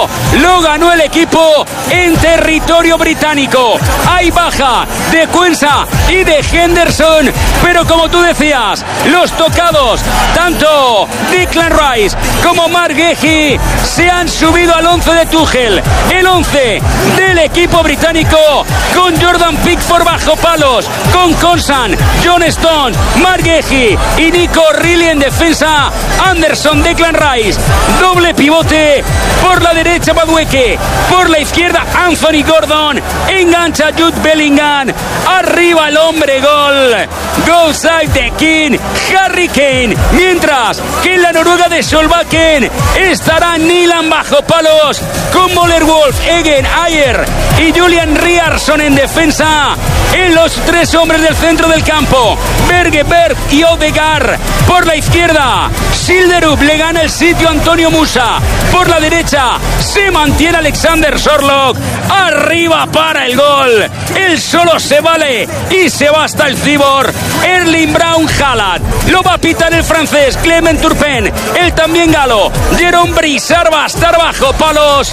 lo ganó el equipo en territorio británico. Hay baja de Quensa y de Henderson, pero como tú decías, los tocados, tanto Declan Rice como Marc Guehi, se han subido al 11 de Tuchel, el 11 del equipo británico, con Jordan Pickford bajo palos, con Consan, John Stones, Marc Guehi y Nico Riley en defensa. Anderson, Declan Rice, doble pivote, por la derecha Madueke, por la izquierda Anthony Gordon, engancha Jude Bellingham, arriba el hombre gol, go side the king, Harry Kane, mientras que en la Noruega de Solbakken estará Nyland bajo palos, con Moller Wolf, Egen, Ayer y Julian Ryerson en defensa. En los tres hombres del centro del campo, Bergeberg y Odegaard. Por la izquierda, Silderup le gana el sitio a Antonio Musa. Por la derecha se mantiene Alexander Sorloth. Arriba para el gol. Él solo se vale y se va hasta el cibor. Erling Braut Haaland. Lo va a pitar el francés Clement Turpin. El también galo Jérôme Brissard va a estar bajo palos.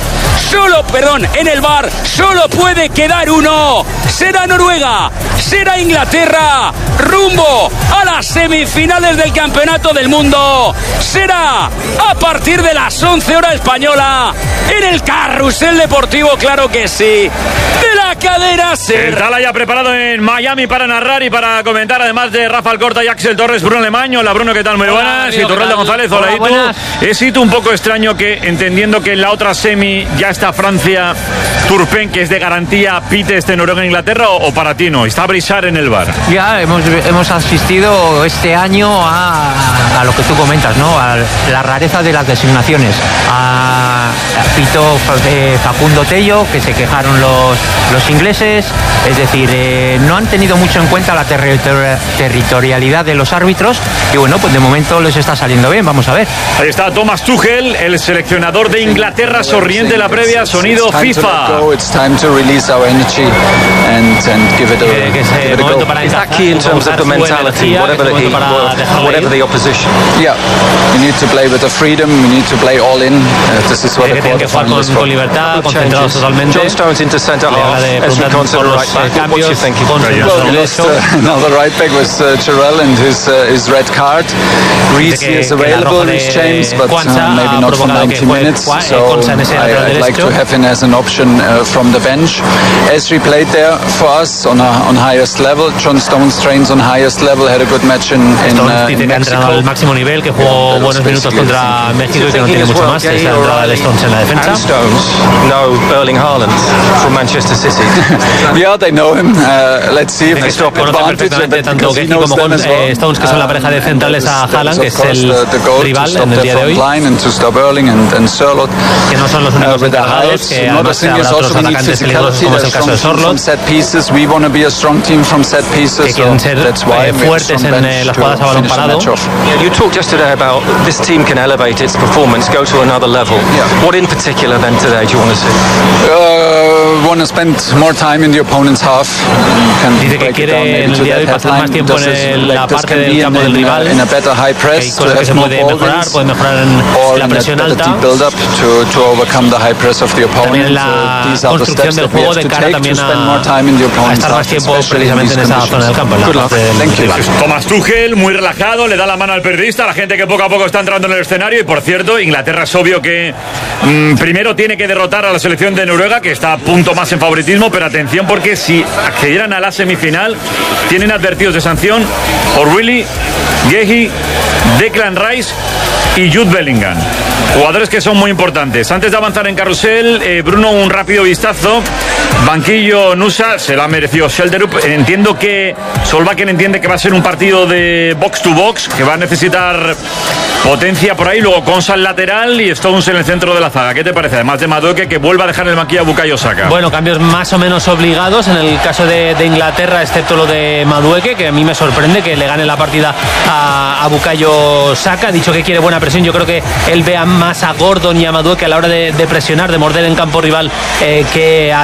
En el VAR solo puede quedar uno. Será Noruega, será Inglaterra, rumbo a las semifinales del Campeonato del Mundo. Será a partir de las 11 horas española, en el Carrusel Deportivo, claro que sí, de la cadena SER. El Tala ya preparado en Miami para narrar y para comentar, además de Rafa Alcorta y Axel Torres, Bruno Alemán. Hola Bruno, ¿qué tal? Muy buenas. Y Torralda González, hola. ¿Y tú? ¿Es hito un poco extraño que, entendiendo que en la otra semi ya está Francia, Turpin, que es de garantía, pite Noruega en Inglaterra, o para ti no? ¿Está Brissard en el VAR? Ya hemos asistido este año a lo que tú comentas, ¿no? A la rareza de las designaciones. Pitó Facundo Tello, que se quejaron los ingleses. Es decir, no han tenido mucho en cuenta la territorialidad de los árbitros. Y bueno, pues de momento les está saliendo bien. Vamos a ver. Ahí está Thomas Tuchel, el seleccionador de Inglaterra, sonriente en la previa, sonido FIFA. And give it a go. Is that key in terms of the mentality, whatever the opposition? Yeah, you need to play with the freedom, you need to play all in. This is what the quarterfinal is for. Con libertad, concentrados totalmente. John Stones into centre half, Ezri Konsa right back. What you thinking? Well, the right back was Chirel and his red card. Reece is available, Reece James, but maybe not for 90 minutes. So I'd like to have him as an option from the bench. Ezri played there for us on highest level. John Stones trains on highest level, had a good match in Mexico. Al máximo nivel, que jugó buenos minutos contra México y que no tiene mucho más. Es la entrada de Stones en la defensa. And Stones know Erling Haaland from Manchester City. Yeah, they know him. Let's see if they stop advantage. Tanto Guehi como Stones, que son la pareja de centrales a Haaland, que es el rival en el día de hoy. Que no son los únicos encargados, que además habrá otros atacantes peligrosos, como es el caso de Sorloth, que quieren ser fuertes en las jugadas a balón parado. You talked yesterday about this team can elevate its performance, go to another level. What in particular then today do you want to see? Want to spend more time in the opponent's half. Dice que quiere en el día de hoy pasar más tiempo en la parte del campo del rival. In a better high press, hay cosas que se puede mejorar en la presión alta. También en la construcción del juego de cara también a estar más tiempo precisamente en esa zona del campo. Thomas Tuchel, muy relajado, le da la mano al periodista, a la gente que poco a poco está entrando en el escenario. Y por cierto, Inglaterra es obvio que primero tiene que derrotar a la selección de Noruega, que está a punto más en favoritismo, pero atención, porque si accedieran a la semifinal tienen advertidos de sanción O'Reilly, Guehi, Declan Rice y Jude Bellingham, jugadores que son muy importantes. Antes de avanzar en carrusel, Bruno, un rápido vistazo. Banquillo Nusa, se lo ha merecido Silderup. Entiendo que Solbakken entiende que va a ser un partido de box to box, que va a necesitar potencia por ahí. Luego Konsa al lateral y Stones en el centro de la zaga. ¿Qué te parece? Además de Madueke, que vuelva a dejar en el banquillo a Bukayo Saka. Bueno, cambios más o menos obligados en el caso de Inglaterra, excepto lo de Madueke, que a mí me sorprende que le gane la partida a Bukayo Saka. Ha dicho que quiere buena presión. Yo creo que él vea más a Gordon y a Madueke a la hora de presionar, de morder en campo rival, que a Saka.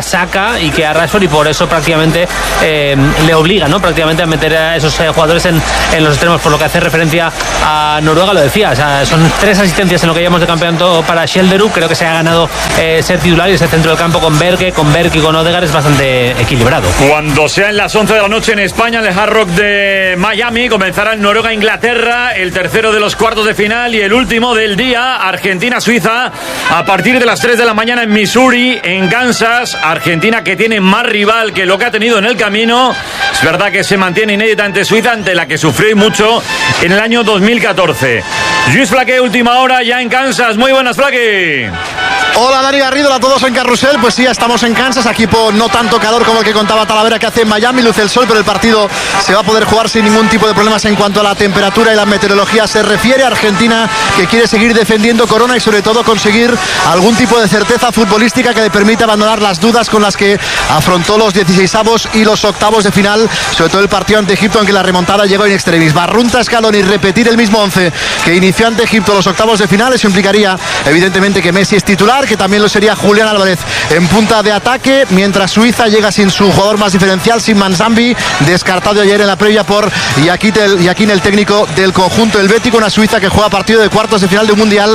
falta y que a Rashford, y por eso prácticamente le obliga, ¿no? Prácticamente a meter a esos jugadores en los extremos. Por lo que hace referencia a Noruega, lo decía, o sea, son 3 asistencias en lo que llevamos de campeonato para Skjelderup. Creo que se ha ganado ser titular, y ese centro del campo con Berg y con Odegaard es bastante equilibrado. Cuando sean las 11 de la noche en España, en el Hard Rock de Miami, comenzará el Noruega-Inglaterra, el tercero de los cuartos de final y el último del día, Argentina-Suiza, a partir de las 3 de la mañana en Missouri, en Kansas. Argentina, que tiene más rival que lo que ha tenido en el camino. Es verdad que se mantiene inédita ante Suiza, ante la que sufrió mucho en el año 2014. Lluís Flaque, última hora ya en Kansas. Muy buenas, Flaque. Hola Dani Garrido, hola a todos en Carrusel. Pues sí, estamos en Kansas, equipo no tanto calor como el que contaba Talavera que hace en Miami, luce el sol, pero el partido se va a poder jugar sin ningún tipo de problemas en cuanto a la temperatura y la meteorología se refiere. Argentina, que quiere seguir defendiendo corona y sobre todo conseguir algún tipo de certeza futbolística que le permita abandonar las dudas con las que afrontó los 16avos y los octavos de final, sobre todo el partido ante Egipto, en que la remontada llegó in extremis. Barrunta Scaloni, repetir el mismo 11 que inició ante Egipto los octavos de final. Eso implicaría evidentemente que Messi es titular, que también lo sería Julián Álvarez en punta de ataque, mientras Suiza llega sin su jugador más diferencial, sin Manzambi, descartado ayer en la previa por Yaquín, el técnico del conjunto helvético. Una Suiza que juega partido de cuartos de final de un mundial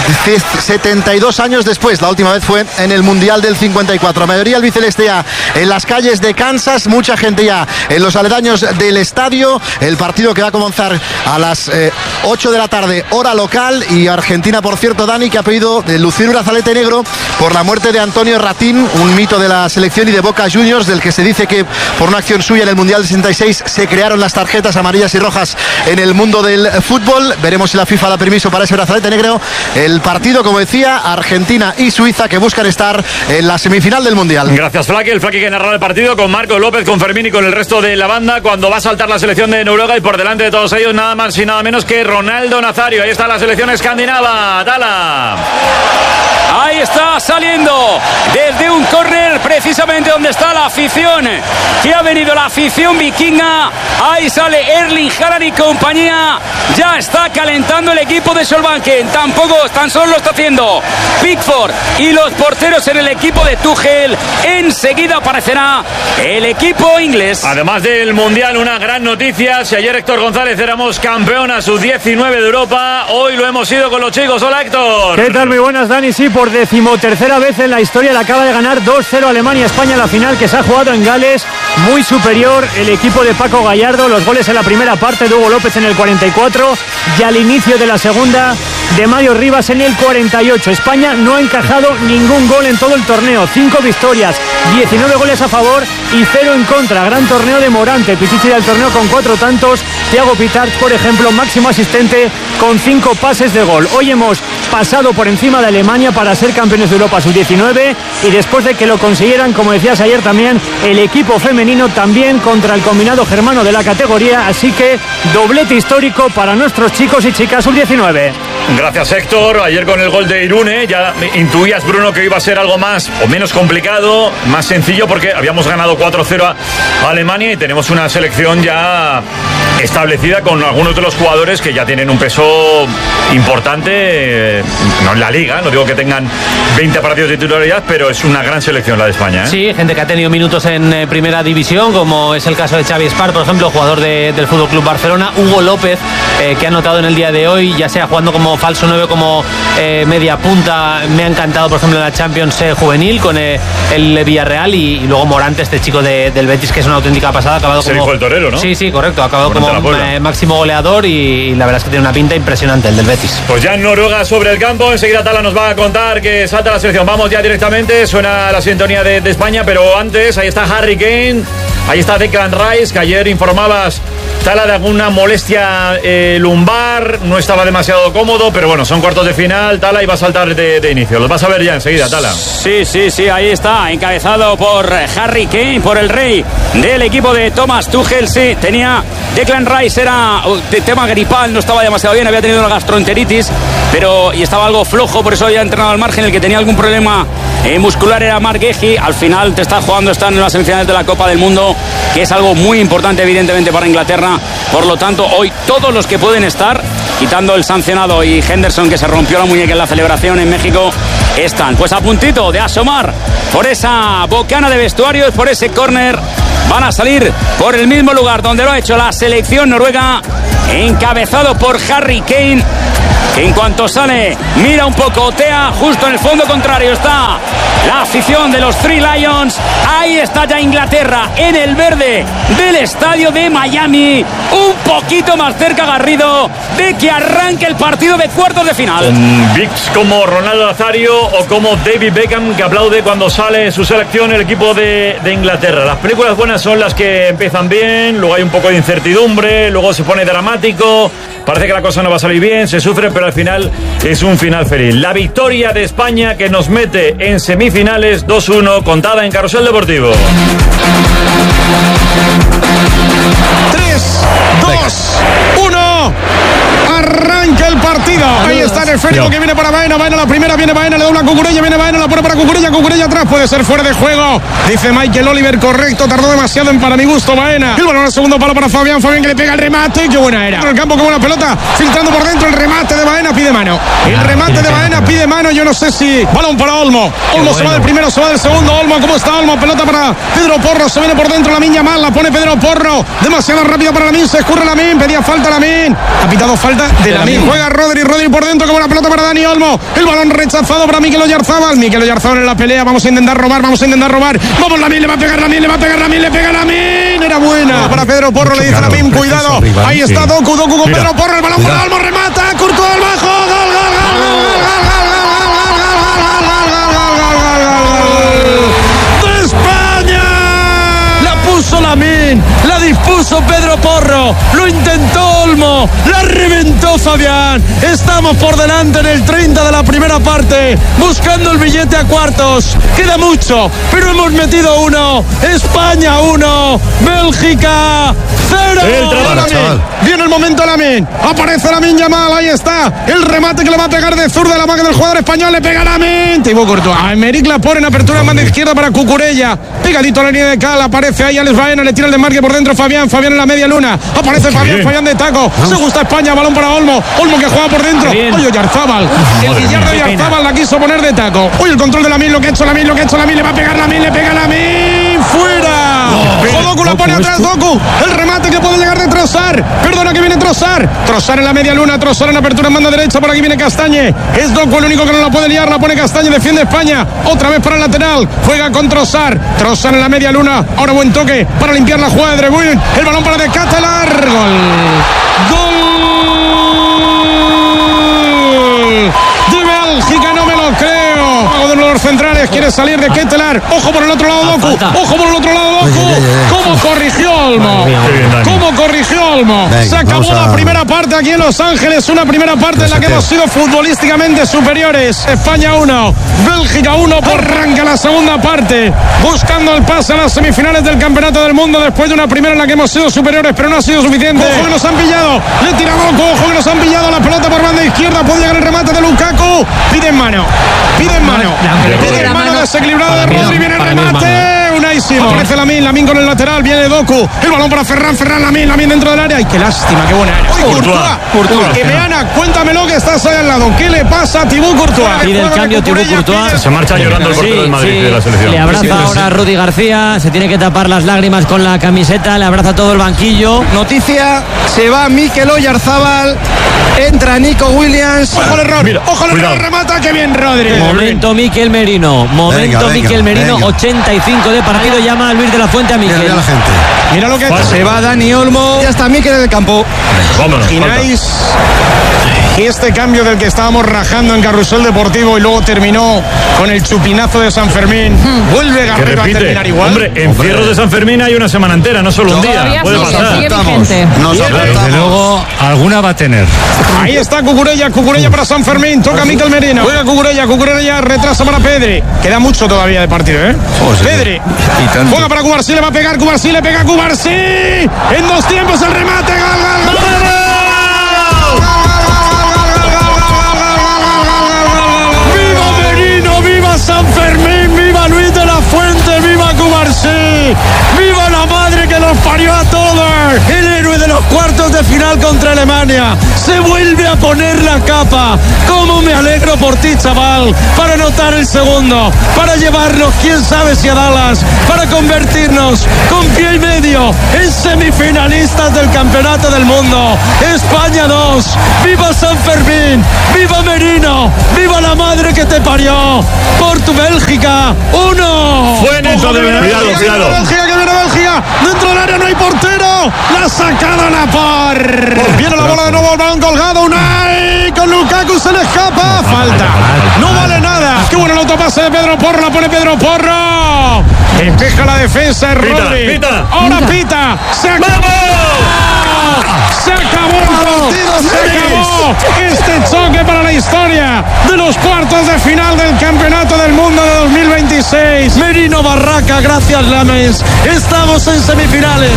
72 años después. La última vez fue en el mundial del 54. Mayoría albiceleste ya en las calles de Kansas, mucha gente ya en los aledaños del estadio. El partido que va a comenzar a las 8 de la tarde, hora local. Y Argentina, por cierto, Dani, que ha pedido lucir un brazalete negro por la muerte de Antonio Ratín, un mito de la selección y de Boca Juniors, del que se dice que por una acción suya en el Mundial 66 se crearon las tarjetas amarillas y rojas en el mundo del fútbol. Veremos si la FIFA da permiso para ese brazalete negro. El partido, como decía, Argentina y Suiza, que buscan estar en la semifinal del Mundial. Gracias, Flaque. El Flaque que narra el partido con Marco López, con Fermín y con el resto de la banda, cuando va a saltar la selección de Noruega, y por delante de todos ellos nada más y nada menos que Ronaldo Nazario. Ahí está la selección escandinava. Tala. Ahí está saliendo desde un córner, precisamente donde está la afición, que ha venido la afición vikinga. Ahí sale Erling Haaland y compañía. Ya está calentando el equipo de Solbakken. Tan solo lo está haciendo Pickford y los porteros en el equipo de Tuchel. Enseguida aparecerá el equipo inglés. Además del Mundial, una gran noticia. Si ayer Héctor González éramos campeona sub-19 de Europa, hoy lo hemos sido con los chicos. Hola, Héctor. ¿Qué tal? Muy buenas, Dani. Sí, por 13ª vez en la historia le acaba de ganar 2-0 Alemania a España en la final, que se ha jugado en Gales. Muy superior el equipo de Paco Gallardo. Los goles en la primera parte de Hugo López en el 44 y al inicio de la segunda de Mario Rivas en el 48. España no ha encajado ningún gol en todo el torneo. 5 victorias, 19 goles a favor y 0 en contra. Gran torneo de Morante, Pichichi del torneo con 4 tantos. Thiago Pitart, por ejemplo, máximo asistente con 5 pases de gol. Hoy hemos pasado por encima de Alemania para ser campeones de Europa sub-19, y después de que lo consiguieran, como decías ayer también, el equipo femenino también contra el combinado germano de la categoría. Así que doblete histórico para nuestros chicos y chicas sub-19. Gracias, Héctor. Ayer con el gol de Irune ya intuías, Bruno, que iba a ser algo más o menos complicado, más sencillo, porque habíamos ganado 4-0 a Alemania y tenemos una selección ya establecida con algunos de los jugadores que ya tienen un peso importante, no en la liga, no digo que tengan 20 partidos de titularidad, pero es una gran selección la de España, ¿eh? Sí, gente que ha tenido minutos en primera división, como es el caso de Xavi Espar, por ejemplo, jugador del FC Barcelona. Hugo López, que ha anotado en el día de hoy, ya sea jugando como falso 9, como media punta. Me ha encantado, por ejemplo, en la Champions juvenil con el Villarreal, y luego Morante, este chico del Betis, que es una auténtica pasada. Ha acabado se como dijo el torero, ¿no? Sí, correcto, ha acabado como máximo goleador, y la verdad es que tiene una pinta impresionante el del Betis. Pues ya en Noruega sobre el campo, enseguida Tala nos va a contar que salta la selección. Vamos ya directamente, suena la sintonía de España, pero antes ahí está Harry Kane, ahí está Declan Rice, que ayer informabas, Tala, de alguna molestia lumbar, no estaba demasiado cómodo, pero bueno, son cuartos de final, Tala, y va a saltar de inicio. Los vas a ver ya enseguida, Tala. Sí, ahí está, encabezado por Harry Kane, por el rey del equipo de Thomas Tuchel. Sí, tenía Declan Rice, era de tema gripal, no estaba demasiado bien, había tenido una gastroenteritis, y estaba algo flojo, por eso había entrenado al margen. El que tenía algún problema muscular era Marc Guehi. Al final están en las semifinales de la Copa del Mundo, que es algo muy importante evidentemente para Inglaterra. Por lo tanto, hoy todos los que pueden estar quitando el sancionado y Henderson, que se rompió la muñeca en la celebración en México, están pues a puntito de asomar por esa bocana de vestuarios, por ese córner. Van a salir por el mismo lugar donde lo ha hecho la selección noruega, encabezado por Harry Kane, que en cuanto sale mira un poco, otea. Justo en el fondo contrario está la afición de los Three Lions. Ahí está ya Inglaterra en el verde del estadio de Miami, un poquito más cerca, Garrido, de que arranque el partido de cuartos de final. Con bigs como Ronaldo Nazario o como David Beckham, que aplaude cuando sale su selección el equipo de Inglaterra. Las películas buenas son las que empiezan bien, luego hay un poco de incertidumbre, luego se pone dramático, parece que la cosa no va a salir bien, se sufre, pero al final es un final feliz. La victoria de España, que nos mete en semifinales 2-1, contada en Carrusel Deportivo. 3, 2, 1. Arranca el partido. Ahí está el esférico que viene para Baena. Baena la primera, viene Baena, le dobla a Cucurella, viene Baena, la pone para Cucurella, Cucurella atrás, puede ser fuera de juego. Dice Michael Oliver, correcto, tardó demasiado para mi gusto Baena. El balón al segundo palo para Fabián, Fabián que le pega el remate, qué buena era. En el campo como una pelota, filtrando por dentro, el remate de Baena pide mano. El remate de Baena pide mano, yo no sé si... Balón para Olmo. Olmo se va del primero, se va del segundo. Olmo, ¿cómo está Olmo? Pelota para Pedro Porro, se viene por dentro Lamine Yamal, la pone Pedro Porro. Demasiado rápido para Lamine, se escurre Lamine, pedía falta Lamine. Ha pitado falta de Lamine. Juega Rodri por dentro como la pelota para Dani Olmo. El balón rechazado para Mikel Oyarzabal. Mikel Oyarzabal en la pelea, vamos a intentar robar. Vamos Lamine, le va a pegar Lamine, le pega Lamine. Era buena para Pedro Porro, le dice Lamine, cuidado. Ahí está Doku con Pedro Porro, el balón para Olmo, remata, Courtois al bajo, gol. ¡De España! La puso Lamine, la dispuso Pedro Porro, lo intentó Olmo, la reventó Fabián. Estamos por delante en el 30 de la primera parte, buscando el billete a cuartos. Queda mucho, pero hemos metido uno. España 1, Bélgica 0. Viene el momento Lamine, aparece Lamine Yamal, ahí está el remate que le va a pegar de zurda, la manga del jugador español, le pega Lamine. Thibaut Courtois, Aymeric Laporte en apertura, mano izquierda para Cucurella, pegadito a la línea de cal, aparece ahí Alex Baena, le tira el desmarque por dentro Fabián en la media luna, aparece Fabián de taco, se gusta España, balón para Olmo que juega por dentro. Oye, Oyarzabal, el Guillermo de Oyarzabal la quiso poner de taco. Oye, el control de Lamine, lo que ha hecho Lamine, le va a pegar Lamine, le pega Lamine, fuera. Doku la pone atrás, Doku, el remate que puede llegar de Trossard, perdona que viene Trossard en la media luna, Trossard en apertura en banda derecha, por aquí viene Castañe, es Doku el único que no la puede liar, la pone Castañe, defiende España, otra vez para el lateral, juega con Trossard en la media luna, ahora buen toque para limpiar la jugada de De Bruyne, el balón para De Ketelaere, gol de Bélgica, no me lo creo. Uno de los centrales quiere salir de Ketelaere. Ojo por el otro lado Doku. ¿Cómo corrigió Olmo? Se acabó la primera parte aquí en Los Ángeles. Una primera parte en la que hemos sido futbolísticamente superiores. España 1, Bélgica 1. Arranca la segunda parte, buscando el pase a las semifinales del Campeonato del Mundo después de una primera en la que hemos sido superiores, pero no ha sido suficiente. Ojo que nos han pillado. Le tira Doku. Ojo que nos han pillado la pelota por banda izquierda. Puede llegar el remate de Lukaku. Piden mano desequilibrado de Rodri. Viene el remate. Unaísimo. Aparece Lamine con el lateral. Viene Doku. El balón para Ferran, Lamine dentro del área. Ay, qué lástima, qué buena era. Courtois. Que Meana, cuéntamelo que estás ahí al lado. ¿Qué le pasa a Thibaut Courtois? Pide el cambio Thibaut Courtois. Se marcha llorando el portero del Madrid de la selección. Le abraza ahora a Rudy García. Se tiene que tapar las lágrimas con la camiseta. Le abraza todo el banquillo. Noticia: se va Mikel Oyarzabal. Entra Nico Williams. Ojo al error. Remata. Qué bien, Rodri. Momento Mikel Merino. Mikel Merino. 85 de partido. Llama a Luis de la Fuente a Mikel. Mira lo que se va Dani Olmo. Ya está Mikel en el campo. Imagináis este cambio del que estábamos rajando en Carrusel Deportivo y luego terminó con el chupinazo de San Fermín. Vuelve Garrido a terminar igual. Hombre, encierros de San Fermín hay una semana entera, no solo un día. Puede pasar. Desde luego alguna va a tener. Ahí está Cucurella para San Fermín. Toca Mikel Merino. Juega Cucurella retrasa para Pedri. Queda mucho todavía de partido, Pedri. Juega para Cubarsí, le va a pegar Cubarsí, le pega Cubarsí. En 2 tiempos el remate. ¡Gol! San Fermín, viva Luis de la Fuente, viva Cubarsí, viva la madre que nos parió a todos, el héroe de los cuartos cuartos de final contra Alemania. Se vuelve a poner la capa. Cómo me alegro por ti, chaval, para anotar el segundo, para llevarnos, quién sabe si a Dallas, para convertirnos con pie y medio en semifinalistas del Campeonato del Mundo. España 2, viva San Fermín, viva Merino, viva la madre que te parió. Por tu Bélgica, 1. Fue Neto de Cuidado. Bélgica, que viene Bélgica, dentro del área no hay portero, la sacada Laporte. Viene la bola de nuevo, el balón colgado, Unai con Lukaku, se le escapa, falta, no vale nada. Qué bueno el autopase de Pedro Porro, la pone Pedro Porro, empeja la defensa, Rodri, ahora pita, se acabó. Se acabó el partido, se acabó este choque para la historia de los cuartos de final del Campeonato del Mundo de 2026. Merino Barraca, gracias Lames, estamos en semifinales.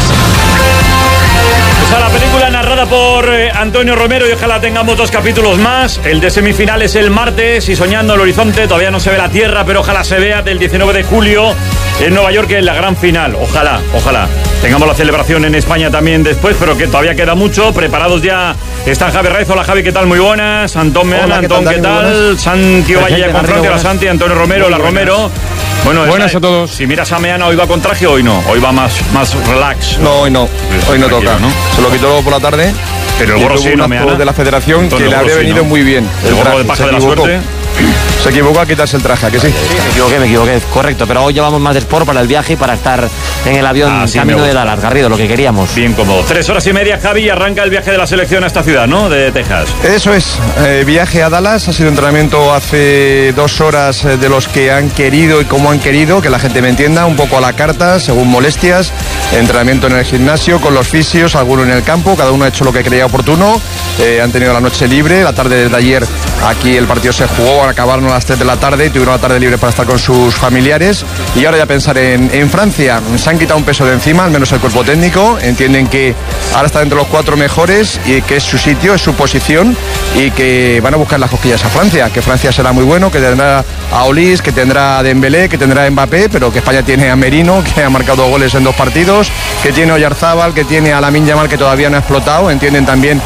La película narrada por Antonio Romero y ojalá tengamos 2 capítulos más. El de semifinales el martes y soñando el horizonte, todavía no se ve la tierra, pero ojalá se vea del 19 de julio en Nueva York en la gran final. Ojalá. Tengamos la celebración en España también después, pero que todavía queda mucho. Preparados ya están Javi Raiz. Hola Javi, ¿qué tal? Muy buenas. Antón Meana, Antón, ¿qué tal? Santi Valle con Francia, la Santi, Antonio Romero, la Romero. Bueno, buenas a todos. Si miras a Meana, ¿hoy va con traje o hoy no? Hoy va más relax. No, hoy no. Hoy no toca, ¿no? Se lo quitó luego por la tarde. Pero el gorro sí, no, Meana. De la federación que le habría venido muy bien. El gorro de paja de la suerte. Se equivocó a quitarse el traje, ¿a que sí? Sí, me equivoqué, correcto. Pero hoy llevamos más de sport para el viaje y para estar en el avión camino de Dallas, Garrido, lo que queríamos. Bien cómodo. 3 horas y media, Javi, y arranca el viaje de la selección a esta ciudad, ¿no? De Texas. Eso es. Viaje a Dallas. Ha sido entrenamiento hace 2 horas de los que han querido y como han querido, que la gente me entienda, un poco a la carta, según molestias. Entrenamiento en el gimnasio, con los fisios, alguno en el campo. Cada uno ha hecho lo que creía oportuno. Han tenido la noche libre. La tarde de ayer aquí el partido se jugó, acabaron a las 3 de la tarde y tuvieron la tarde libre para estar con sus familiares. Y ahora ya pensar en Francia. Se han quitado un peso de encima, al menos el cuerpo técnico. Entienden que ahora está entre los 4 mejores y que es su sitio, es su posición y que van a buscar las cosquillas a Francia. Que Francia será muy bueno, que tendrá a Olís, que tendrá a Dembélé, que tendrá a Mbappé, pero que España tiene a Merino, que ha marcado 2 goles en 2 partidos, que tiene a Oyarzábal, que tiene a Lamine Yamal, que todavía no ha explotado. Entienden también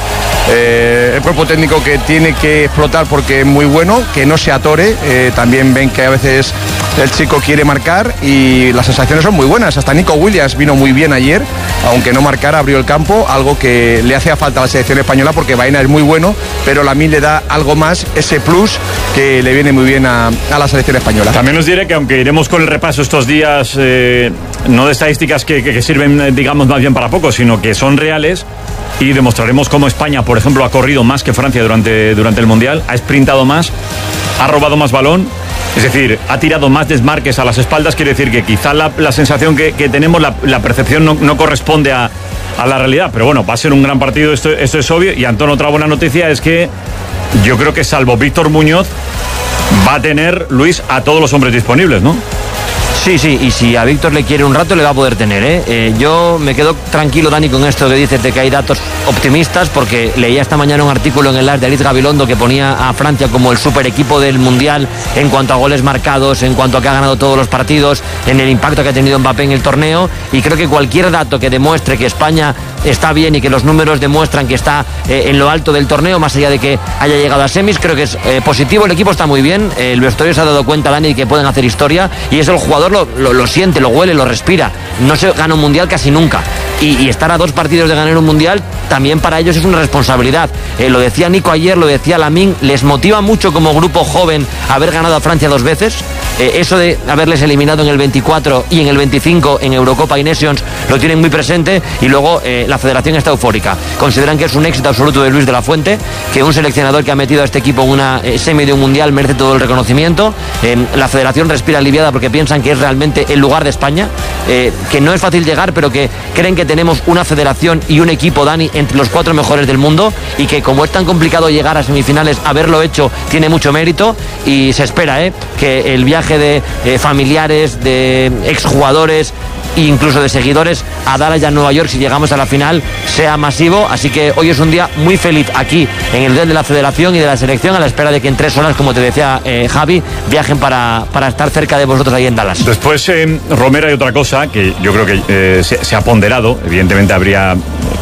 el cuerpo técnico que tiene que explotar porque es muy bueno, que no se atore. También ven que a veces el chico quiere marcar y las sensaciones son muy buenas. Hasta Nico Williams vino muy bien ayer, aunque no marcara, abrió el campo, algo que le hacía falta a la selección española porque Baena es muy bueno, pero Lamine le da algo más, ese plus que le viene muy bien a la selección española. También os diré que aunque iremos con el repaso estos días, no de estadísticas que sirven, digamos, más bien para poco, sino que son reales, y demostraremos cómo España, por ejemplo, ha corrido más que Francia durante el Mundial, ha sprintado más, ha robado más balón, es decir, ha tirado más desmarques a las espaldas. Quiere decir que quizá la sensación que tenemos, la percepción no corresponde a la realidad, pero bueno, va a ser un gran partido, esto es obvio. Y Antón, otra buena noticia es que yo creo que salvo Víctor Muñoz va a tener, Luis, a todos los hombres disponibles, ¿no? Sí, y si a Víctor le quiere un rato le va a poder tener, Yo me quedo tranquilo, Dani, con esto que dices de que hay datos optimistas, porque leía esta mañana un artículo en el AS de Aliz Gabilondo que ponía a Francia como el super equipo del Mundial en cuanto a goles marcados, en cuanto a que ha ganado todos los partidos, en el impacto que ha tenido Mbappé en el torneo, y creo que cualquier dato que demuestre que España está bien y que los números demuestran que está en lo alto del torneo, más allá de que haya llegado a semis, creo que es positivo. El equipo está muy bien, el vestuario se ha dado cuenta, Dani, de que pueden hacer historia, y eso el jugador lo siente, lo huele, lo respira. No se gana un mundial casi nunca, y estar a 2 partidos de ganar un mundial también para ellos es una responsabilidad. Lo decía Nico ayer, lo decía Lamine, les motiva mucho como grupo joven haber ganado a Francia 2 veces. Eso de haberles eliminado en el 24 y en el 25 en Eurocopa y Nations lo tienen muy presente, y luego la federación está eufórica. Consideran que es un éxito absoluto de Luis de la Fuente, que un seleccionador que ha metido a este equipo en una semi de un mundial merece todo el reconocimiento. La federación respira aliviada porque piensan que es realmente el lugar de España, que no es fácil llegar, pero que creen que tenemos una federación y un equipo, Dani, entre los 4 mejores del mundo, y que como es tan complicado llegar a semifinales, haberlo hecho tiene mucho mérito, y se espera que el viaje de familiares, de exjugadores e incluso de seguidores a Dallas y a Nueva York, si llegamos a la final, sea masivo. Así que hoy es un día muy feliz aquí en el Hotel de la Federación y de la selección, a la espera de que en 3 horas, como te decía Javi, viajen para estar cerca de vosotros ahí en Dallas. Después, Romero, hay otra cosa que yo creo que se ha ponderado. Evidentemente habría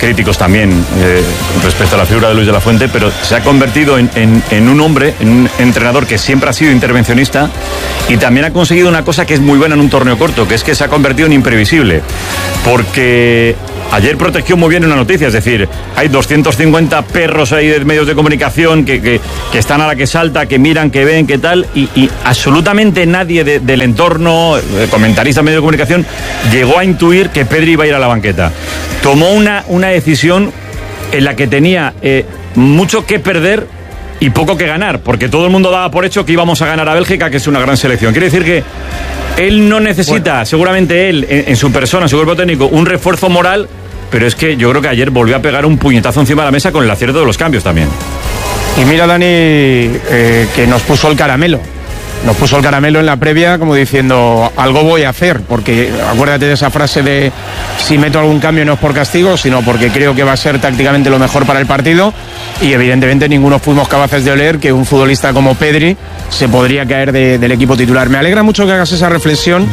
críticos también respecto a la figura de Luis de la Fuente, pero se ha convertido en un hombre, en un entrenador que siempre ha sido intervencionista y también ha conseguido una cosa que es muy buena en un torneo corto, que es que se ha convertido en imprevisible, porque ayer protegió muy bien una noticia, es decir, hay 250 perros ahí de medios de comunicación que están a la que salta, que miran, que ven, que tal, y absolutamente nadie del entorno, comentarista, medios de comunicación, llegó a intuir que Pedri iba a ir a la banqueta. Tomó una decisión en la que tenía mucho que perder y poco que ganar, porque todo el mundo daba por hecho que íbamos a ganar a Bélgica, que es una gran selección. Quiere decir que él no necesita, seguramente él, en su persona, en su cuerpo técnico, un refuerzo moral, pero es que yo creo que ayer volvió a pegar un puñetazo encima de la mesa con el acierto de los cambios también. Y mira, Dani, que nos puso el caramelo. Nos puso el caramelo en la previa como diciendo, algo voy a hacer, porque acuérdate de esa frase de si meto algún cambio no es por castigo, sino porque creo que va a ser tácticamente lo mejor para el partido, y evidentemente ninguno fuimos capaces de oler que un futbolista como Pedri se podría caer del equipo titular. Me alegra mucho que hagas esa reflexión,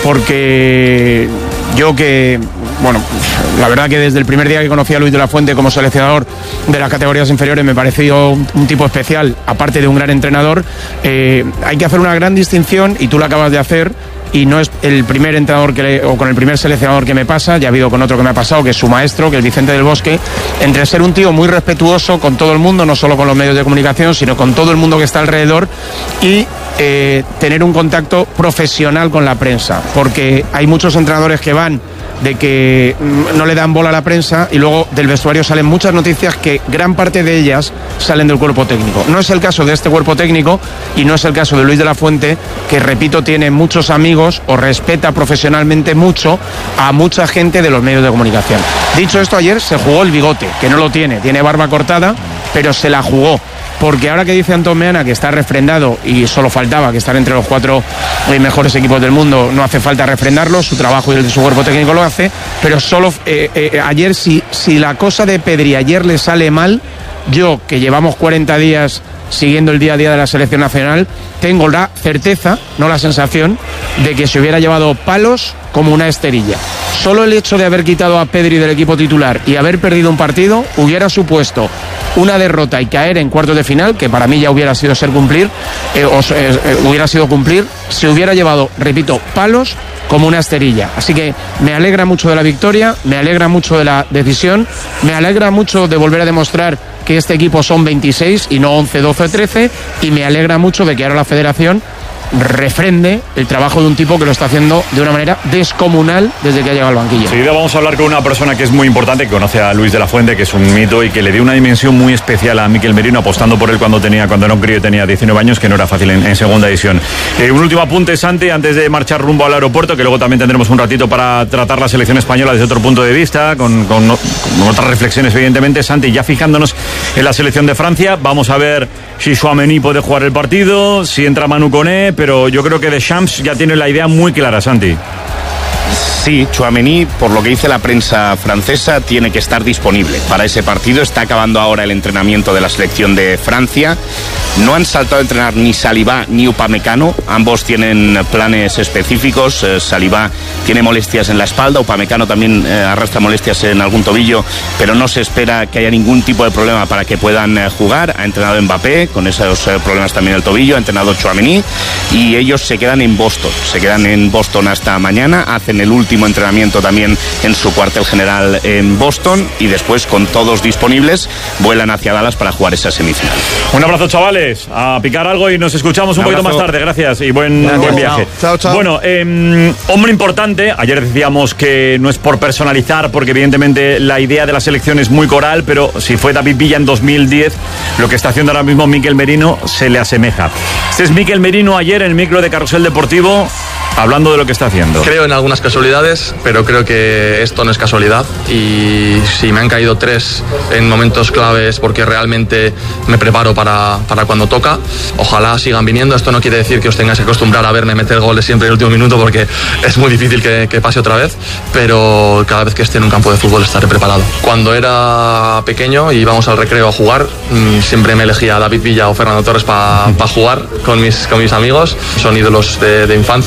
porque yo que, bueno, la verdad que desde el primer día que conocí a Luis de la Fuente como seleccionador de las categorías inferiores me pareció un tipo especial, aparte de un gran entrenador. Hay que hacer una gran distinción, y tú la acabas de hacer, y no es el primer entrenador o con el primer seleccionador que me pasa, ya ha habido con otro que me ha pasado, que es su maestro, que es Vicente del Bosque, entre ser un tío muy respetuoso con todo el mundo, no solo con los medios de comunicación, sino con todo el mundo que está alrededor, y tener un contacto profesional con la prensa, porque hay muchos entrenadores que van de que no le dan bola a la prensa y luego del vestuario salen muchas noticias que gran parte de ellas salen del cuerpo técnico. No es el caso de este cuerpo técnico y no es el caso de Luis de la Fuente, que repito, tiene muchos amigos o respeta profesionalmente mucho a mucha gente de los medios de comunicación. Dicho esto, ayer se jugó el bigote, que no lo tiene barba cortada, pero se la jugó. Porque ahora que dice Antón Meana que está refrendado y solo faltaba que estar entre los 4 mejores equipos del mundo, no hace falta refrendarlo, su trabajo y el de su cuerpo técnico lo hace, pero solo ayer si la cosa de Pedri ayer le sale mal, yo que llevamos 40 días siguiendo el día a día de la selección nacional, tengo la certeza, no la sensación, de que se hubiera llevado palos como una esterilla. Solo el hecho de haber quitado a Pedri del equipo titular y haber perdido un partido hubiera supuesto una derrota y caer en cuartos de final, que para mí ya hubiera sido hubiera sido cumplir, se hubiera llevado, repito, palos como una esterilla. Así que me alegra mucho de la victoria, me alegra mucho de la decisión, me alegra mucho de volver a demostrar que este equipo son 26 y no 11, 12, 13, y me alegra mucho de que ahora la federación refrende el trabajo de un tipo que lo está haciendo de una manera descomunal desde que ha llegado al banquillo. Enseguida vamos a hablar con una persona que es muy importante, que conoce a Luis de la Fuente, que es un mito y que le dio una dimensión muy especial a Miquel Merino, apostando por él cuando era un crío y tenía 19 años, que no era fácil en segunda división. Un último apunte, Santi, antes de marchar rumbo al aeropuerto, que luego también tendremos un ratito para tratar la selección española desde otro punto de vista, con otras reflexiones, evidentemente. Santi, ya fijándonos en la selección de Francia, vamos a ver si Tchouaméni puede jugar el partido, si entra Manu Koné, pero yo creo que Deschamps ya tiene la idea muy clara, Santi. Sí, Tchouaméni, por lo que dice la prensa francesa, tiene que estar disponible para ese partido. Está acabando ahora el entrenamiento de la selección de Francia. No han saltado a entrenar ni Saliba ni Upamecano. Ambos tienen planes específicos. Saliba tiene molestias en la espalda, Upamecano también arrastra molestias en algún tobillo, pero no se espera que haya ningún tipo de problema para que puedan jugar. Ha entrenado Mbappé con esos problemas también del tobillo, ha entrenado Tchouaméni, y ellos se quedan en Boston. Se quedan en Boston hasta mañana, hacen el último entrenamiento también en su cuartel general en Boston, y después, con todos disponibles, vuelan hacia Dallas para jugar esa semifinal. Un abrazo, chavales, a picar algo y nos escuchamos un poquito más tarde. Gracias y buen viaje. Chao, chao. Bueno, hombre importante, ayer decíamos que no es por personalizar, porque evidentemente la idea de la selección es muy coral, pero si fue David Villa en 2010, lo que está haciendo ahora mismo Miquel Merino se le asemeja. Este es Miquel Merino ayer en el micro de Carrusel Deportivo, hablando de lo que está haciendo. Creo en algunas casualidades, pero creo que esto no es casualidad, y si me han caído 3 en momentos claves porque realmente me preparo para cuando toca, ojalá sigan viniendo. Esto no quiere decir que os tengáis que acostumbrar a verme meter goles siempre en el último minuto, porque es muy difícil que pase otra vez, pero cada vez que esté en un campo de fútbol estaré preparado. Cuando era pequeño y íbamos al recreo a jugar, siempre me elegía a David Villa o Fernando Torres para jugar con mis amigos. Son ídolos de infancia y me fío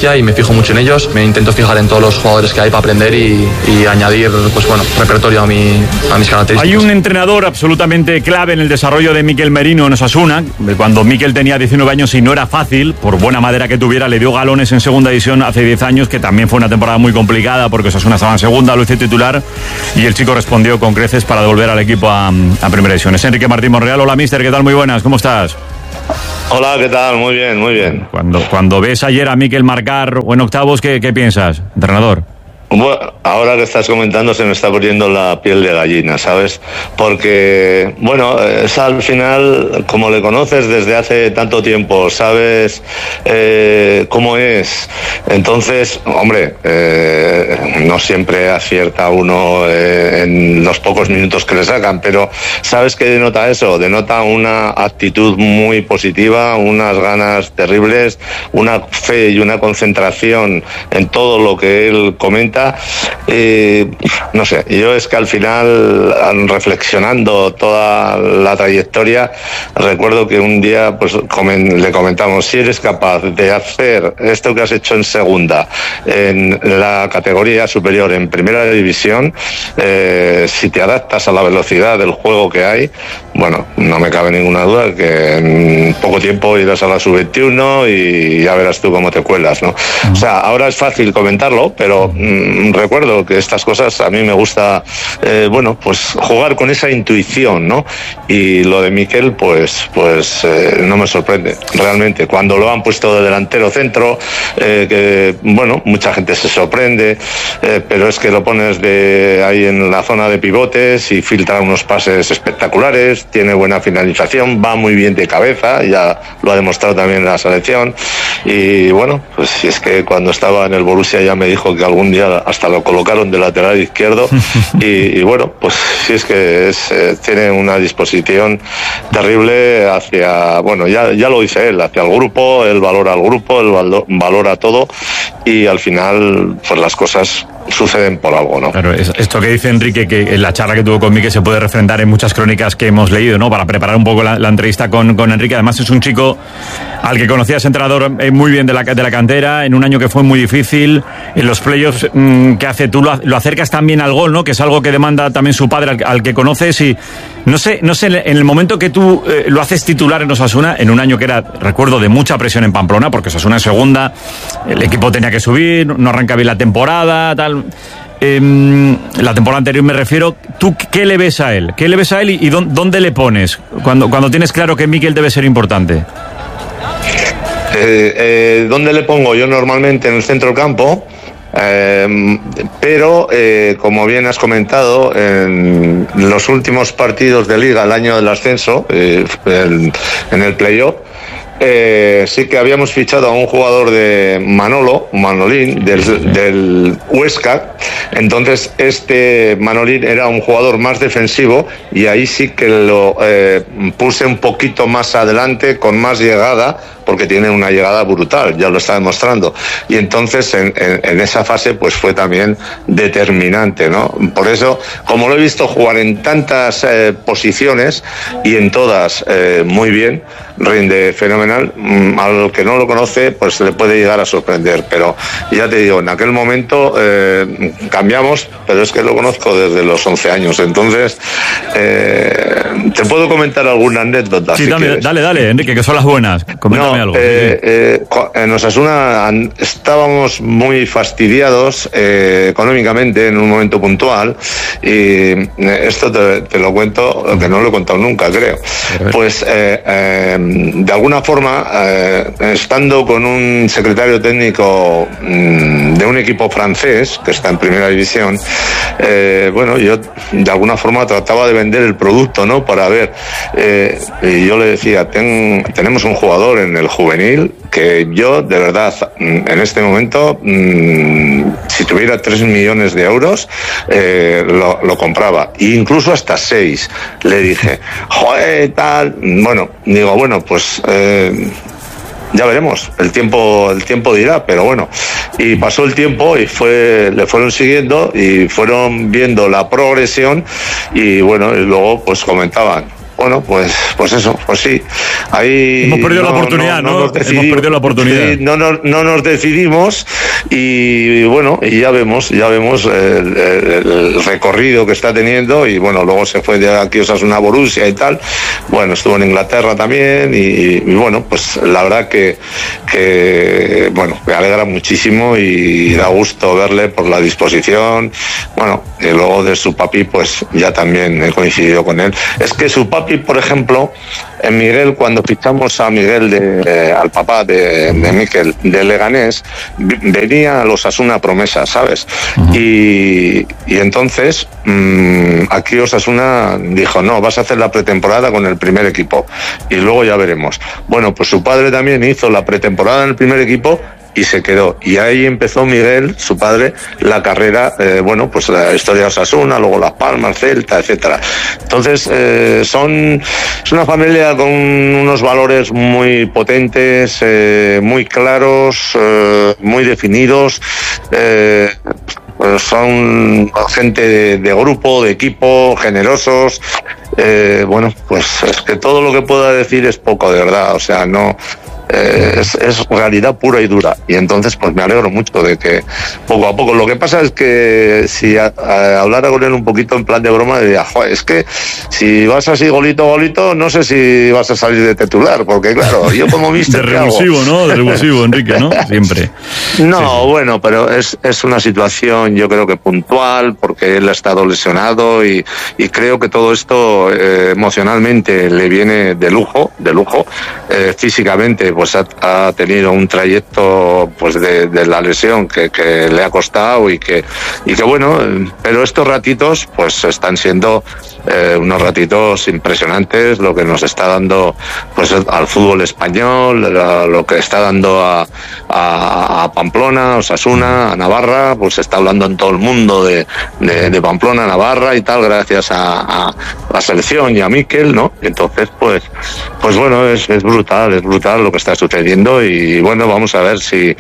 fijo mucho en ellos, me intento fijar en todos los jugadores que hay para aprender y añadir, pues bueno, repertorio a mis características. Hay un entrenador absolutamente clave en el desarrollo de Mikel Merino en Osasuna. Cuando Mikel tenía 19 años y no era fácil, por buena madera que tuviera, le dio galones en segunda división hace 10 años, que también fue una temporada muy complicada porque Osasuna estaba en segunda, lo hizo titular y el chico respondió con creces para devolver al equipo a primera división. Es Enrique Martín Monreal. Hola, mister, ¿qué tal? Muy buenas, ¿cómo estás? Hola, ¿qué tal? Muy bien, muy bien. Cuando ves ayer a Mikel marcar o en octavos, ¿qué piensas, entrenador? Bueno, ahora que estás comentando se me está poniendo la piel de gallina, ¿sabes? Porque, bueno, es al final, como le conoces desde hace tanto tiempo, sabes cómo es. Entonces, hombre, no siempre acierta uno en los pocos minutos que le sacan, pero ¿sabes qué denota eso? Denota una actitud muy positiva, unas ganas terribles, una fe y una concentración en todo lo que él comenta. No sé, yo es que al final, reflexionando toda la trayectoria, recuerdo que un día pues le comentamos: si eres capaz de hacer esto que has hecho en segunda, en la categoría superior, en primera división, si te adaptas a la velocidad del juego que hay, bueno, no me cabe ninguna duda que en poco tiempo irás a la sub-21 y ya verás tú cómo te cuelas, ¿no? O sea, ahora es fácil comentarlo, pero recuerdo que estas cosas a mí me gusta, bueno, pues jugar con esa intuición, ¿no? Y lo de Mikel, pues no me sorprende, realmente. Cuando lo han puesto de delantero centro, que, bueno, mucha gente se sorprende, pero es que lo pones ahí en la zona de pivotes y filtra unos pases espectaculares, tiene buena finalización, va muy bien de cabeza, ya lo ha demostrado también en la selección. Y bueno, pues si es que cuando estaba en el Borussia ya me dijo que algún día hasta lo colocaron de lateral izquierdo y bueno, pues si es que tiene una disposición terrible hacia, bueno, ya lo dice él, hacia el grupo, él valora al grupo, él valora todo y al final pues las cosas suceden por algo, ¿no? Claro, esto que dice Enrique, que en la charla que tuvo con Mikel se puede refrendar en muchas crónicas que hemos leído, ¿no? Para preparar un poco la entrevista con Enrique. Además es un chico al que conocías, entrenador muy bien de la cantera, en un año que fue muy difícil, en los playoffs que hace, tú lo acercas también al gol, ¿no? Que es algo que demanda también su padre, al que conoces, y no sé, en el momento que tú lo haces titular en Osasuna, en un año que era, recuerdo, de mucha presión en Pamplona, porque Osasuna en segunda, el equipo tenía que subir, no arranca bien la temporada, tal. La temporada anterior me refiero. ¿Tú qué le ves a él? ¿Qué le ves a él y dónde le pones cuando tienes claro que Mikel debe ser importante? ¿Dónde le pongo? Yo normalmente en el centro del campo, pero como bien has comentado, en los últimos partidos de Liga, el año del ascenso, en el playoff, sí que habíamos fichado a un jugador de Manolín, del Huesca. Entonces Manolín era un jugador más defensivo y ahí sí que lo puse un poquito más adelante, con más llegada, porque tiene una llegada brutal, ya lo está demostrando. Y entonces en esa fase pues fue también determinante, ¿no? Por eso, como lo he visto jugar en tantas posiciones y en todas muy bien, rinde fenomenal. Al que no lo conoce pues le puede llegar a sorprender, pero ya te digo, en aquel momento cambiamos, pero es que lo conozco desde los 11 años, entonces te puedo comentar alguna anécdota. Sí, dale, Enrique, que son las buenas. Coméntame algo. En Osasuna estábamos muy fastidiados económicamente en un momento puntual, y esto te lo cuento, que no lo he contado nunca, creo. Pues de alguna forma, estando con un secretario técnico de un equipo francés que está en primera división, bueno, yo de alguna forma trataba de vender el producto, ¿no? Para ver, y yo le decía, tenemos un jugador en el juvenil que yo, de verdad, en este momento, si tuviera 3 millones de euros, lo compraba, e incluso hasta 6. Le dije, joder, tal. Bueno, digo, bueno, pues ya veremos, el tiempo dirá, pero bueno. Y pasó el tiempo y le fueron siguiendo y fueron viendo la progresión, y bueno, y luego pues comentaban, bueno, pues eso, pues sí. Ahí hemos perdido la oportunidad, ¿no? Hemos perdido la oportunidad. Sí, no nos decidimos, y bueno, y ya vemos el recorrido que está teniendo, y bueno, luego se fue de aquí Osasuna a Borussia y tal, bueno, estuvo en Inglaterra también, y bueno, pues la verdad que bueno, me alegra muchísimo y da gusto verle por la disposición, bueno, y luego de su papi, pues ya también he coincidido con él. Es que su papi, por ejemplo, en Miguel, cuando fichamos a Miguel, al papá de Mikel, de Leganés, venía a los Osasuna promesa, ¿sabes? Y entonces aquí Osasuna dijo, no, vas a hacer la pretemporada con el primer equipo y luego ya veremos. Bueno, pues su padre también hizo la pretemporada en el primer equipo y se quedó. Y ahí empezó Miguel, su padre, la carrera, bueno, pues la historia de Osasuna, luego Las Palmas, Celta, etcétera. Entonces, es una familia con unos valores muy potentes, muy claros, muy definidos. Son gente de grupo, de equipo, generosos. Bueno, pues es que todo lo que pueda decir es poco, de verdad. O sea, no... Es realidad pura y dura, y entonces pues me alegro mucho de que poco a poco. Lo que pasa es que si hablara con él un poquito en plan de broma, diría, joder, es que si vas así golito, no sé si vas a salir de titular, porque claro, yo como mister de revulsivo, ¿no? De revulsivo, Enrique, ¿no? Siempre. No, sí. Bueno, pero es una situación, yo creo que puntual, porque él ha estado lesionado y creo que todo esto emocionalmente le viene de lujo, físicamente pues ha tenido un trayecto pues de la lesión que le ha costado y que bueno, pero estos ratitos pues están siendo unos ratitos impresionantes, lo que nos está dando pues al fútbol español, lo que está dando a Pamplona, Osasuna, a Navarra, pues se está hablando en todo el mundo de Pamplona, Navarra y tal, gracias a la selección y a Mikel, ¿no? Entonces pues bueno, es brutal lo que está sucediendo, y bueno, vamos a ver si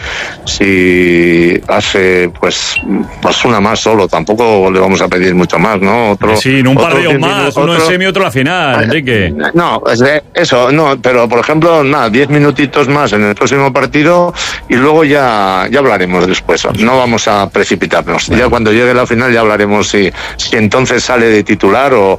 hace pues una más solo, tampoco le vamos a pedir mucho más, ¿no? Sí, un par de más, uno en semi, otro en la final, Enrique. No, eso, no, pero por ejemplo, 10 minutitos más en el próximo partido y luego ya hablaremos después. No vamos a precipitarnos. Ya cuando llegue la final ya hablaremos si entonces sale de titular o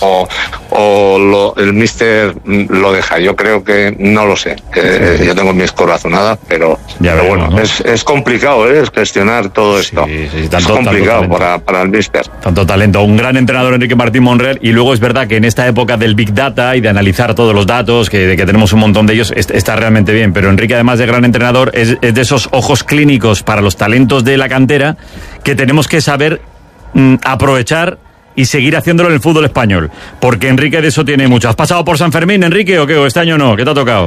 el míster lo deja. Yo creo que no lo sé. Yo tengo mis corazonadas, pero bueno, ¿no? Es complicado, es gestionar todo esto. Sí, es complicado para el míster. Tanto talento. Un gran entrenador, Enrique Martín Monreal, y luego es verdad que en esta época del Big Data y de analizar todos los datos, que tenemos un montón de ellos, está realmente bien. Pero Enrique, además de gran entrenador, es de esos ojos clínicos para los talentos de la cantera que tenemos que saber aprovechar y seguir haciéndolo en el fútbol español, porque Enrique de eso tiene mucho. ¿Has pasado por San Fermín, Enrique, o qué? ¿O este año no? ¿Qué te ha tocado?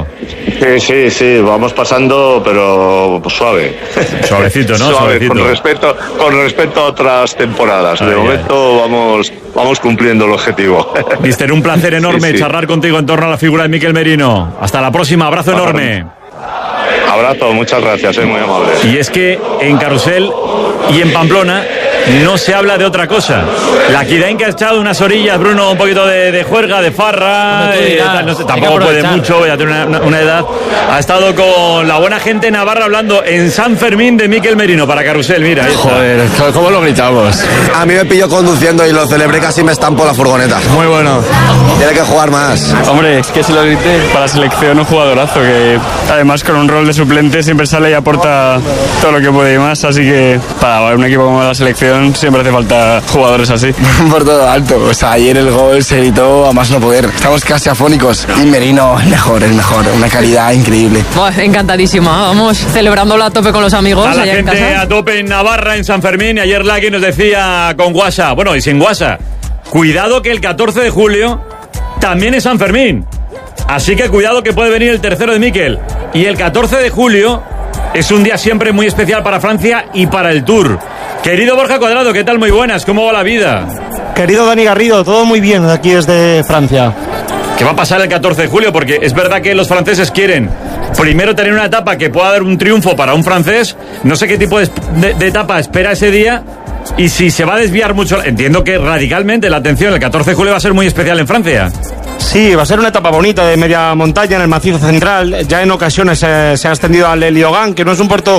Sí, vamos pasando, pero suave. Suavecito, ¿no? Suavecito. Con respecto a otras temporadas. De momento vamos cumpliendo el objetivo. Mister, un placer enorme charlar contigo en torno a la figura de Mikel Merino. Hasta la próxima, abrazo enorme. Abrazo, muchas gracias, muy amable. Y es que en Carrusel y en Pamplona no se habla de otra cosa. La Kidain que ha echado unas orillas, Bruno, un poquito de juerga, de farra, no sé, tampoco puede mucho, ya tiene una edad. Ha estado con la buena gente de Navarra hablando en San Fermín de Mikel Merino para Carrusel, mira. Joder, ¿cómo lo gritamos? A mí me pilló conduciendo y lo celebré, casi me estampo la furgoneta. Muy bueno. Tiene que jugar más. Hombre, es que si lo grité para la selección, un jugadorazo que además con un rol de suplente siempre sale y aporta todo lo que puede y más, así que para un equipo como la selección siempre hace falta jugadores así. Por todo alto, o sea, ayer el gol se gritó a más no poder, estamos casi afónicos. Y Merino, el mejor, una calidad increíble. Encantadísima, vamos celebrándolo a tope con los amigos. A la gente a tope en Navarra, en San Fermín, y ayer Laki nos decía con guasa, bueno, y sin guasa, cuidado que el 14 de julio también es San Fermín, así que cuidado que puede venir el tercero de Mikel, y el 14 de julio es un día siempre muy especial para Francia y para el Tour. Querido Borja Cuadrado, ¿qué tal? Muy buenas, ¿cómo va la vida? Querido Dani Garrido, todo muy bien aquí desde Francia. ¿Qué va a pasar el 14 de julio? Porque es verdad que los franceses quieren primero tener una etapa que pueda dar un triunfo para un francés. No sé qué tipo de etapa espera ese día y si se va a desviar mucho. Entiendo que radicalmente la atención el 14 de julio va a ser muy especial en Francia. Sí, va a ser una etapa bonita de media montaña en el macizo central. Ya en ocasiones se ha extendido al Liogan, que no es un puerto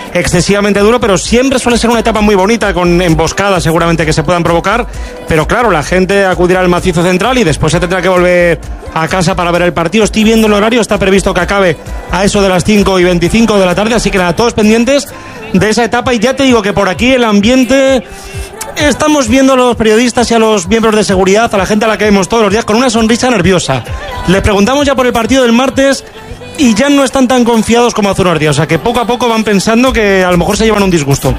excesivamente duro, pero siempre suele ser una etapa muy bonita, con emboscadas seguramente que se puedan provocar, pero claro, la gente acudirá al macizo central y después se tendrá que volver a casa para ver el partido. Estoy viendo el horario, está previsto que acabe a eso de las 5:25 de la tarde, así que nada, todos pendientes de esa etapa. Y ya te digo que por aquí el ambiente, estamos viendo a los periodistas y a los miembros de seguridad, a la gente a la que vemos todos los días, con una sonrisa nerviosa. Les preguntamos ya por el partido del martes y ya no están tan confiados como hace unos días, o sea que poco a poco van pensando que a lo mejor se llevan un disgusto.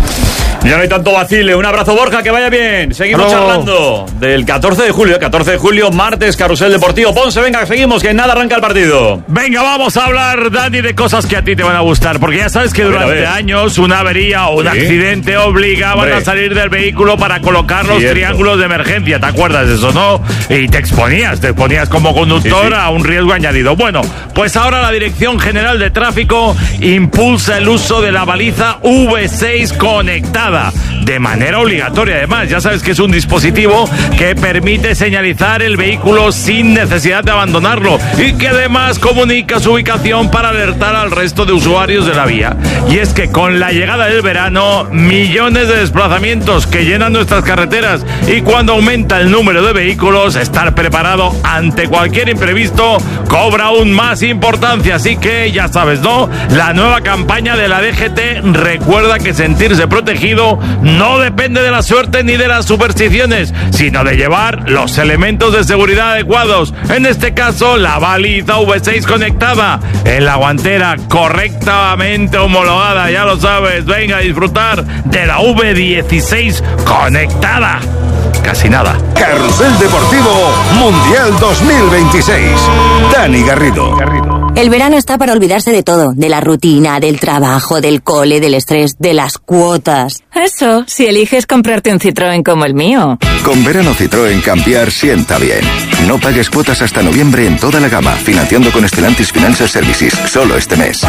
Ya no hay tanto vacile. Un abrazo, Borja, que vaya bien. Seguimos charlando del 14 de julio. 14 de julio, martes, Carrusel Deportivo. Ponce, venga, seguimos, que en nada arranca el partido. Venga, vamos a hablar, Dani, de cosas que a ti te van a gustar. Porque ya sabes que durante años una avería o un accidente obligaban a salir del vehículo para colocar los triángulos de emergencia. ¿Te acuerdas de eso, no? Y te exponías como conductor a un riesgo añadido. Bueno, pues ahora la Dirección General de Tráfico impulsa el uso de la baliza V6 conectada de manera obligatoria. Además, ya sabes que es un dispositivo que permite señalizar el vehículo sin necesidad de abandonarlo y que además comunica su ubicación para alertar al resto de usuarios de la vía. Y es que con la llegada del verano, millones de desplazamientos que llenan nuestras carreteras, y cuando aumenta el número de vehículos, estar preparado ante cualquier imprevisto cobra aún más importancia. Así que ya sabes, ¿no? La nueva campaña de la DGT recuerda que sentirse protegido no depende de la suerte ni de las supersticiones, sino de llevar los elementos de seguridad adecuados. En este caso, la baliza V6 conectada en la guantera, correctamente homologada, ya lo sabes. Venga a disfrutar de la V16 conectada. Casi nada. Carrusel Deportivo Mundial 2026. Dani Garrido. El verano está para olvidarse de todo, de la rutina, del trabajo, del cole, del estrés, de las cuotas. Eso, si eliges comprarte un Citroën como el mío. Con verano Citroën cambiar sienta bien. No pagues cuotas hasta noviembre en toda la gama, financiando con Stellantis Financial Services, solo este mes.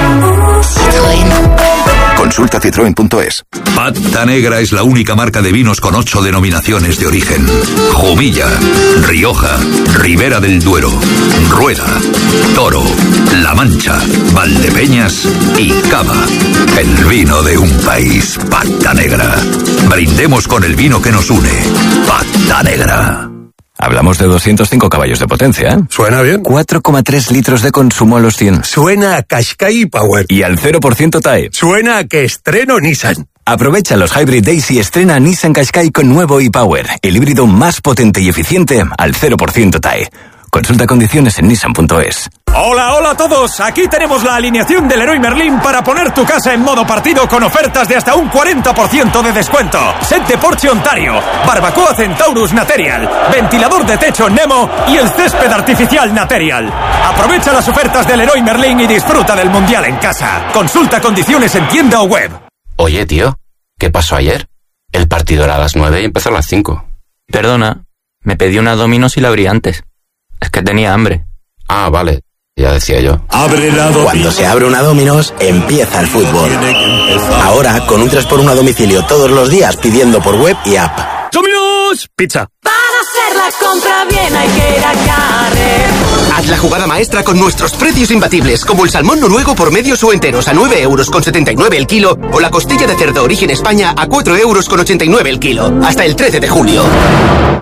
Consulta citroen.es. Pata Negra es la única marca de vinos con 8 denominaciones de origen. Jumilla, Rioja, Ribera del Duero, Rueda, Toro, La Mancha, Valdepeñas y Cava. El vino de un país. Pata Negra. Brindemos con el vino que nos une. Pata Negra. Hablamos de 205 caballos de potencia, ¿eh? Suena bien. 4,3 litros de consumo a los 100. Suena a Qashqai Power. Y al 0% TAE. Suena a que estreno Nissan. Aprovecha los Hybrid Days y estrena Nissan Qashqai con nuevo e-Power, el híbrido más potente y eficiente al 0% TAE. Consulta condiciones en nissan.es. Hola, hola a todos. Aquí tenemos la alineación del Leroy Merlin para poner tu casa en modo partido con ofertas de hasta un 40% de descuento. Set de Porsche Ontario, barbacoa Centaurus Material, ventilador de techo Nemo y el césped artificial Material. Aprovecha las ofertas del Leroy Merlin y disfruta del Mundial en casa. Consulta condiciones en tienda o web. Oye, tío, ¿qué pasó ayer? El partido era a las 9 y empezó a las 5. Perdona, me pedí una Domino's y la abrí antes. Es que tenía hambre. Ah, vale. Ya decía yo. Cuando se abre una Domino's, empieza el fútbol. Ahora, con un 3x1 a domicilio todos los días, pidiendo por web y app. ¡Domino's! Pizza. Para hacer la compra bien hay que ir a Carrefour. Haz la jugada maestra con nuestros precios imbatibles, como el salmón noruego por medios o enteros a 9,79 € el kilo, o la costilla de cerdo origen España a 4,89 € el kilo. Hasta el 13 de julio.